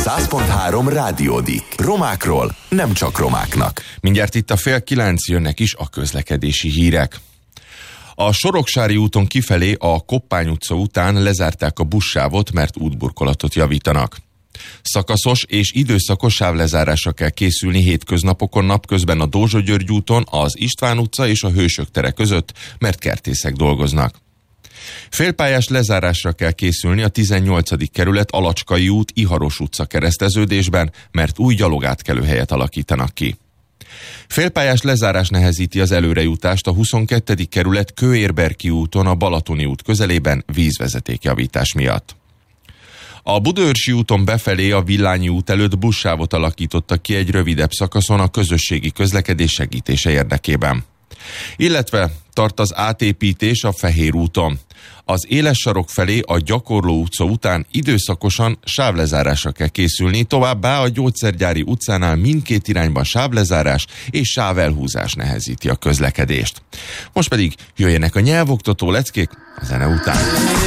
100.3 Rádiódik. Romákról, nem csak romáknak. Mindjárt itt a 8:30 jönnek is a közlekedési hírek. A Soroksári úton kifelé a Koppány utca után lezárták a buszsávot, mert útburkolatot javítanak. Szakaszos és időszakos sávlezárásra kell készülni hétköznapokon, napközben a Dózsa György úton, az István utca és a Hősök tere között, mert kertészek dolgoznak. Félpályás lezárásra kell készülni a 18. kerület Alacskai út Iharos utca kereszteződésben, mert új gyalogátkelőhelyet alakítanak ki. Félpályás lezárás nehezíti az előrejutást a 22. kerület Kőérberki úton a Balatoni út közelében vízvezetékjavítás miatt. A Budaörsi úton befelé a Villányi út előtt buszsávot alakítottak ki egy rövidebb szakaszon a közösségi közlekedés segítése érdekében. Illetve tart az átépítés a Fehér úton. Az Éles sarok felé a Gyakorló utca után időszakosan sávlezárásra kell készülni, továbbá a Gyógyszergyári utcánál mindkét irányban sávlezárás és sávelhúzás nehezíti a közlekedést. Most pedig jöjjenek a nyelvoktató leckék a zene után.